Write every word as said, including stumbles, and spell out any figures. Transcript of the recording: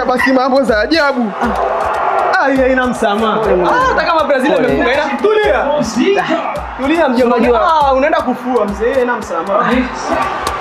basi mambo za ajabu. Ah, hii haina msamaha. Ah, hata kama Brazil amefunga ina tulia. Tulia mjomba. Ah, unaenda kufua mzee, haina msamaha.